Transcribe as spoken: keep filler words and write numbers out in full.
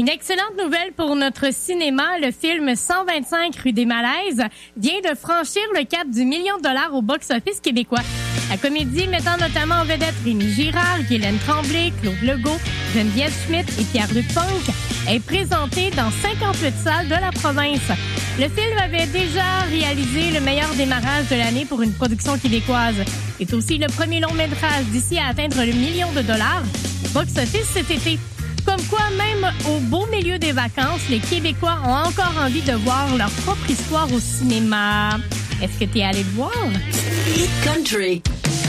Une excellente nouvelle pour notre cinéma. Le film cent vingt-cinq rue des Malaises vient de franchir le cap du million de dollars au box-office québécois. La comédie mettant notamment en vedette Rémi Girard, Guylaine Tremblay, Claude Legault, Geneviève Schmidt et Pierre-Luc Funk est présentée dans cinquante-huit salles de la province. Le film avait déjà réalisé le meilleur démarrage de l'année pour une production québécoise. C'est aussi le premier long-métrage d'ici à atteindre le million de dollars box-office cet été. Comme quoi, même au beau milieu des vacances, les Québécois ont encore envie de voir leur propre histoire au cinéma. Est-ce que t'es allé le voir? Hit Country.